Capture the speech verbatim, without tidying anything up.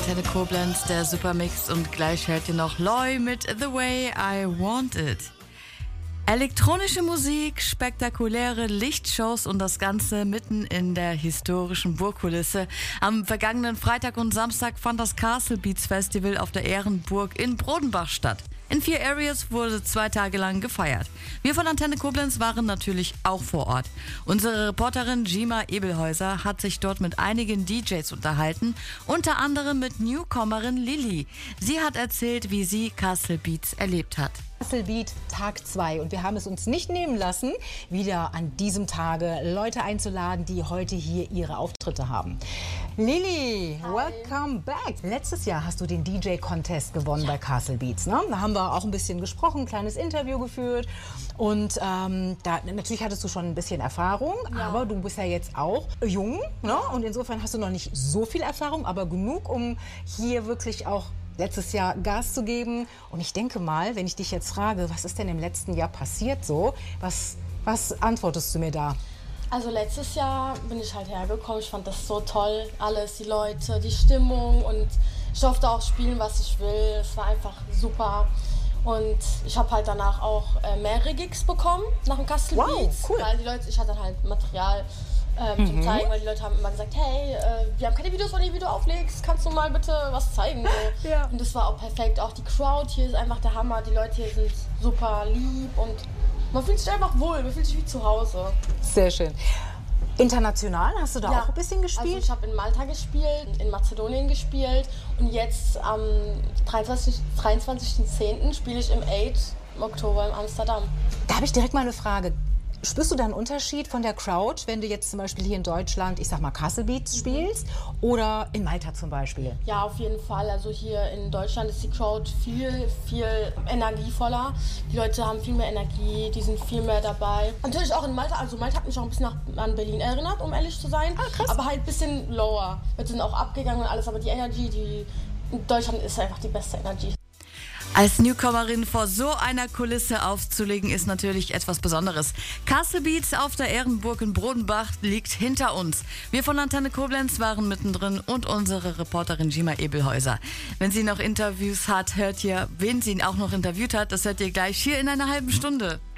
Antenne Koblenz, der Supermix, und gleich hört ihr noch Loy mit The Way I Want It. Elektronische Musik, spektakuläre Lichtshows und das Ganze mitten in der historischen Burgkulisse. Am vergangenen Freitag und Samstag fand das Castle Beats Festival auf der Ehrenburg in Brodenbach statt. In vier Areas wurde zwei Tage lang gefeiert. Wir von Antenne Koblenz waren natürlich auch vor Ort. Unsere Reporterin Gima Ebelhäuser hat sich dort mit einigen D Js unterhalten, unter anderem mit Newcomerin Lilly. Sie hat erzählt, wie sie Castle Beats erlebt hat. Castle Beat Tag zwei, und wir haben es uns nicht nehmen lassen, wieder an diesem Tage Leute einzuladen, die heute hier ihre Auftritte haben. Lilly, welcome back. Letztes Jahr hast du den D J-Contest gewonnen, ja, bei Castle Beats. Ne? Da haben wir auch ein bisschen gesprochen, ein kleines Interview geführt, und ähm, da, natürlich hattest du schon ein bisschen Erfahrung, ja, aber du bist ja jetzt auch jung, ne? Und insofern hast du noch nicht so viel Erfahrung, aber genug, um hier wirklich auch letztes Jahr Gas zu geben. Und ich denke mal, wenn ich dich jetzt frage, was ist denn im letzten Jahr passiert so, was, was antwortest du mir da? Also letztes Jahr bin ich halt hergekommen, ich fand das so toll, alles, die Leute, die Stimmung, und ich durfte auch spielen, was ich will. Es war einfach super. Und ich habe halt danach auch äh, mehrere Gigs bekommen nach dem Castle wow, Beats, cool. Weil die Leute, ich hatte dann halt Material Ähm, mhm. zum Zeigen, weil die Leute haben immer gesagt, hey, äh, wir haben keine Videos, von dir, wie du auflegst, kannst du mal bitte was zeigen? So. Ja. Und das war auch perfekt. Auch die Crowd hier ist einfach der Hammer. Die Leute hier sind super lieb und man fühlt sich einfach wohl, man fühlt sich wie zu Hause. Sehr schön. International hast du da ja, auch ein bisschen gespielt? Also ich habe in Malta gespielt, in Mazedonien gespielt, und jetzt am dreiundzwanzigsten zehnten spiele ich im Aid im Oktober in Amsterdam. Da habe ich direkt mal eine Frage. Spürst du da einen Unterschied von der Crowd, wenn du jetzt zum Beispiel hier in Deutschland, ich sag mal, Castle Beats spielst, oder in Malta zum Beispiel? Ja, auf jeden Fall. Also hier in Deutschland ist die Crowd viel, viel energievoller. Die Leute haben viel mehr Energie, die sind viel mehr dabei. Natürlich auch in Malta. Also Malta hat mich auch ein bisschen nach, an Berlin erinnert, um ehrlich zu sein. Ah, krass. Aber halt ein bisschen lower. Wir sind auch abgegangen und alles, aber die Energie, die in Deutschland ist einfach die beste Energie. Als Newcomerin vor so einer Kulisse aufzulegen, ist natürlich etwas Besonderes. Castle Beats auf der Ehrenburg in Brodenbach liegt hinter uns. Wir von Antenne Koblenz waren mittendrin, und unsere Reporterin Gima Ebelhäuser. Wenn sie noch Interviews hat, hört ihr, wen sie auch noch interviewt hat, das hört ihr gleich hier in einer halben Stunde.